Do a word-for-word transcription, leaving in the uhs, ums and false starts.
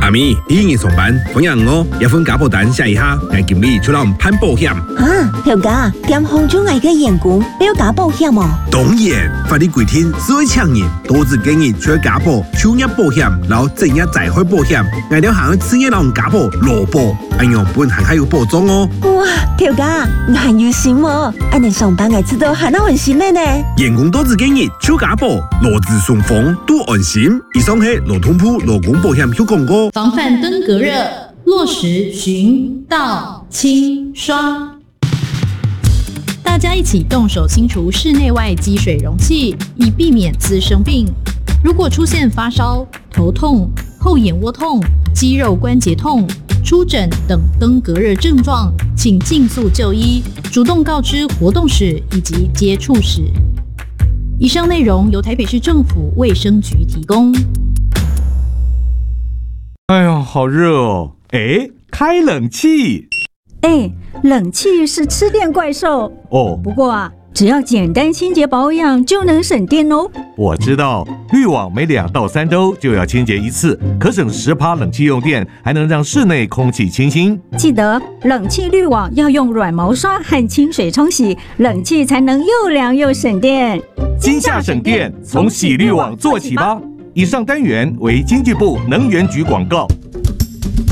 阿咪，你今日上班，同样我一份家保单写一下，我今日出来攀保险。 啊，条家，点红中外嘅员工没有加保险哦？ 当然，法律规定，所有厂人都只建议除家保、就业保险，然后正业灾害保险，外条行职业人家保、劳保，安样本行还有保障哦。 哇，条家，你很有心哦！安尼上班嘅知道还那很心的呢。 员工都只建议除家保，劳资双方都安心。以上係劳通部劳工保险有廣告。 防範登革熱，落實巡倒清刷。大家一起動手清除室內外積水容器，以避免滋生病。如果出現發燒、頭痛、後眼窩痛、肌肉關節痛、出疹等登革熱症狀，請盡速就醫，主動告知活動史以及接觸史。以上內容由台北市政府衛生局提供。 哎呀，好热哦！哎，开冷气。 哎，冷气是吃电怪兽哦。 不过啊，只要简单清洁保养就能省电哦。 我知道，滤网每两到三周就要清洁一次，可省十趴冷气用电，还能让室内空气清新。 记得冷气滤网要用软毛刷和清水冲洗，冷气才能又凉又省电。 今夏省电，从洗滤网做起吧。以上单元为经济部能源局广告。